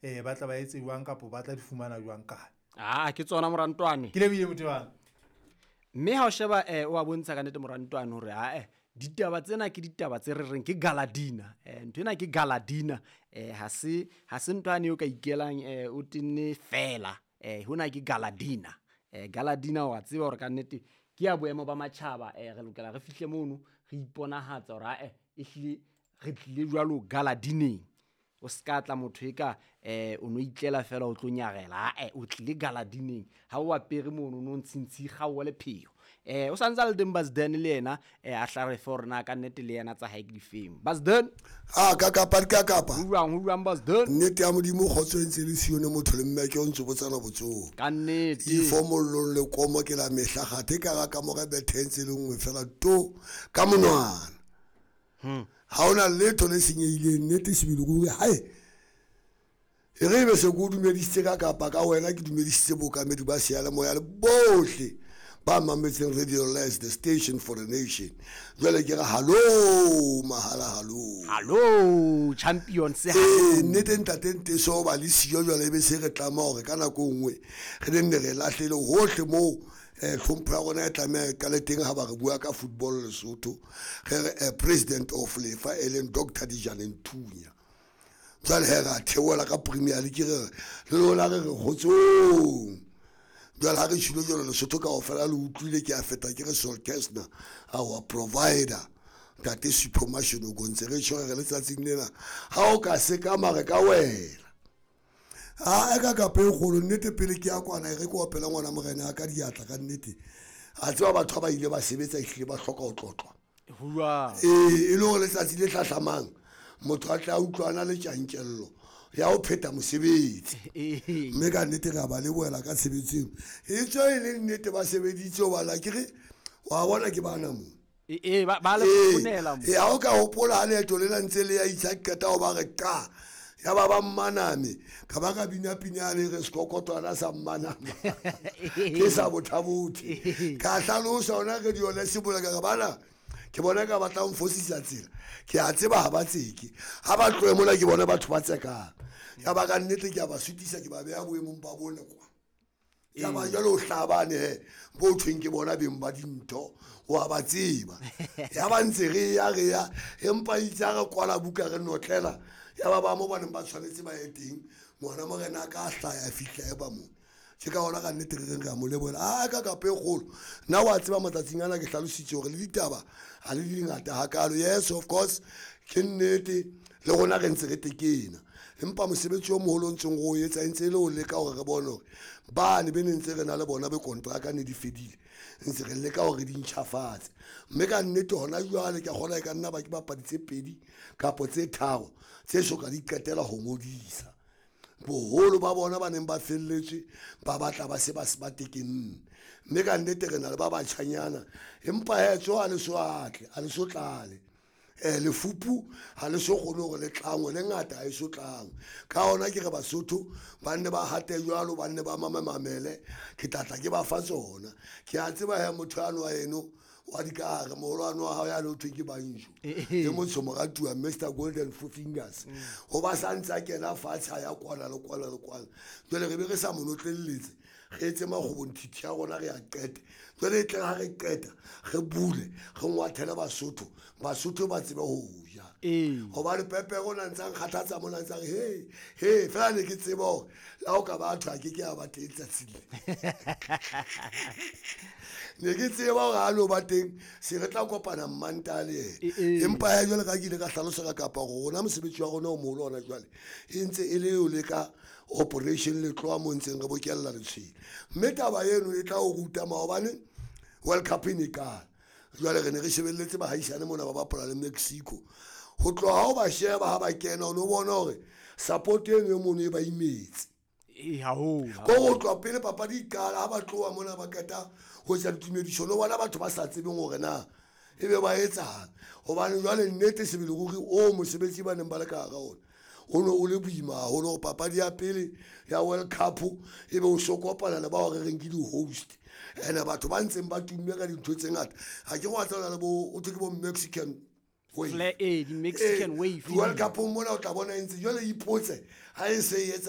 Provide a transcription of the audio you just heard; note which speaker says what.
Speaker 1: ba tla ba etse jwang kapo ba tla di fumana jwang kae.
Speaker 2: Ke tsona morantwane
Speaker 1: Ke lebile Motebang.
Speaker 2: mme ha o sheba o a bontsha ka nnete morantwane hore ditaba tsena ke ditaba tse re reng ke galadina. Ntho ena ke galadina, ha se ntwane o ka ikelang o tenne fela, hona ke galadina. Galadina wa tseba hore ka nnete ke ya boemo ba matjhaba, re lokela re fihle mono re iponahatsa hore ehlile re tlile jwalo galadineng. O ska tla motho eka o no itlela fela o tlo nyarela, o tlile galadineng ha o apere mono no ntshintshi gaowe le pheo. O santsa le teng Basden le yena a tla re for na ka nnete le yena tsa hae ke difeng Basden
Speaker 3: ka kapa
Speaker 2: ho uang Basden
Speaker 3: nnete ya modimo kgotso ntse le sione motho le mme ke o ntse botsana botsong
Speaker 2: ka nnete
Speaker 3: ifomollong le komo ke la mehla gate ka mo ga bethense le nngwe fela to ka monwana ha ona letho le senyehileng nnete sebile go hae re be se go dumedisitse ka kapa ka wena ke dumedisitse bokamedi ba seala moya le bohle ba mametseng Radio Les, the station for the nation. Jwale ke re hallo mahala
Speaker 2: hallo champion se
Speaker 3: nnete ntatente so ba le siyo jwale be se re tlama hore ka nako nngwe re nne re lahlele hohle mo tlhompha gona e tlame ka le teng ha ba re bua ka football Lesotho re president of lefa Ellen Dr. Dijane Nthunya jwale ga theola ka Premier League re lona re gotsong jwale ha re tshilo jalo Lesotho ka ofela le utlwile ke a feta ke re Solkesna our provider that is promotion go ntse re tshwere re letsatsing lena ha o ka se ka mare ka wela ka pe go nnete pele ke ya kwana re go opela ngwana morena ka diatla ka nnete a tswa batho ba ile ba sebetsa ihle ba hloka ho tlotlwa e lo letsatsi le tlahlamang motho a tla utlwana le tjantjello ya o pheta mosebetsi mme ka nnete ga ba le boela ka sebetseng e tswa ile nnete ba sebeditse o bala ke re wa bona ke bana mo
Speaker 2: ba le fonela mo
Speaker 3: ha o ka hopola leto le la ntse le ya itsa keta o ba re ka ya ba mmaname ka ba ka binapinyane re skokotwana sa mmanama ke sa bothabuthi ka hlalosa ona re di ona sebola ka bana ke bona ka batla go mfosisa tsela ke a tseba ha ba tseke ha ba tloe mona ke bona batho ba tsekang ya ba ka nnete ke a ba sutisa ke ba beya boemong ba bone kwa ya ba jalo hlabane bo thweng ke bona beng ba dintho wa ba tseba ya ba ntse re ya empa itsa ga kwala buka re notlela ya ba mo bana ba tshwanetse ba eteng ngwana mo rena ka hlaya fihla e ba mo ke ka ona ka nnete re ga mo lebola ka pe golo na wa tseba matsatsing ana ke hlalositse gore le ditaba ha le dingata ha kalo yes of course ke nnete le gona re ntse re tekena empa mosebetsi o moholo ntseng go etsa ntse le o leka gore re bone gore ba ne be ntse re na le bona be kontraka ne di fedile ntse re leka gore di ntšhafatse mme ka nnete hona jwale ke gona e ka nna ba ke bapadi tse pedi kapo tse tharo tse soka di qetela ho ngodisa boholo ba bona ba neng ba felletswe ba batla ba se ba tekenne mme ka nnete re na le ba batjhanyana empa hetso a le so atle a le so tlale le fupu ha le so gone gore le tlangwe le ngata e so tlang ka ona ke re Basotho ba nne ba hate jwalo ba nne ba mamele ke tlatla ke ba fa tsona ke a tseba he motho ano wa eno wa dikare molwana wa hao ya lo thwe ke banjo e motho mo gatua Mr Golden Four Fingers o ba santsa kena fatsha ya kwana le jwale re be re sa monotlelletse ge etse magobo nthithi ya gona re ya qeta jwale e tla re qeta ge bule ge ngwathela Basotho ba tsebe ho ja go ba le pepe go na ntsang kgathatsa mona ntsang he fela ne ke tseba hore la o ka batho a ke ya ba tetsa tsile ne ke tseba hore a lo ba teng se re tla kopana mmantale empa ya jwale ka ke ile ka hlalosa ka kapa go rona mosebetsi wa rona o moholo ona jwale e ntse e le o le ka operation le tloa mo ntseng re bokella letshwele mme taba eno e tla o ruta maobane World Cup e ka jwale re ne re shebelletse ba haisane mona ba bapala le Mexico ho tloha ha ba sheba ha ba kena o no bona hore support eno e mono e ba imetse go tloha pele papadi ikala ha ba tloa mona ba keta ho ja ditumediso no bona batho ba sa tsebeng hore na e be ba etsang hobane jwale nnete sebele go re o mosebetsi ba neng ba le ka ga ona ono o le boima haholo papadi ya pele ya World Cup e be o sokopana le ba o re reng ke di host ene batho ba ntseng ba tumme ka dintho tse ngata ha ke go atla le bo o tse ke bo Mexican
Speaker 2: Mexican wave
Speaker 3: World Cup mona o tla bona ntse jwale ipotse ha e se etsa